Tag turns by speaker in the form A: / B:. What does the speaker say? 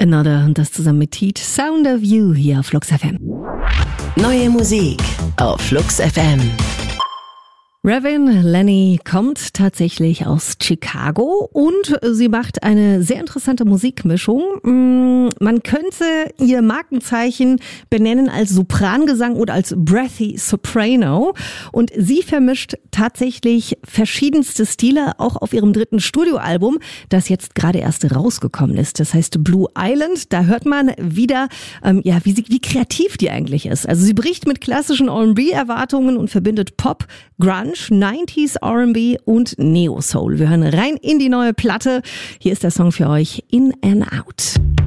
A: Another und das zusammen mit Teat. Sound of You hier auf Flux FM.
B: Neue Musik auf Flux FM.
A: Ravin Lenny kommt tatsächlich aus Chicago und sie macht eine sehr interessante Musikmischung. Man könnte ihr Markenzeichen benennen als Soprangesang oder als Breathy Soprano. Und sie vermischt tatsächlich verschiedenste Stile, auch auf ihrem 3. Studioalbum, das jetzt gerade erst rausgekommen ist. Das heißt Blue Island. Da hört man wieder, wie kreativ die eigentlich ist. Also sie bricht mit klassischen R&B-Erwartungen und verbindet Pop, Grunge, 90s R&B und Neo Soul. Wir hören rein in die neue Platte. Hier ist der Song für euch, In and Out.